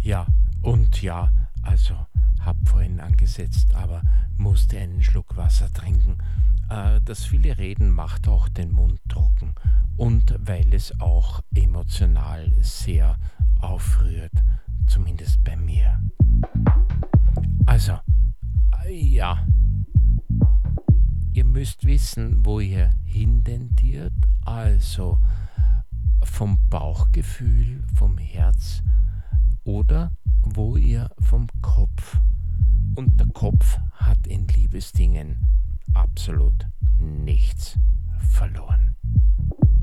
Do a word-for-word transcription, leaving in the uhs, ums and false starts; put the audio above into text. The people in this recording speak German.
Ja, und ja, also hab vorhin angesetzt, aber musste einen Schluck Wasser trinken. Äh, das viele Reden macht auch den Mund trocken und weil es auch emotional sehr aufrührt, zumindest bei mir. Also, äh, ja, ihr müsst wissen, wo ihr hintendiert, also vom Bauchgefühl, vom Herz oder wo ihr vom Kopf. Und der Kopf hat in Liebesdingen absolut nichts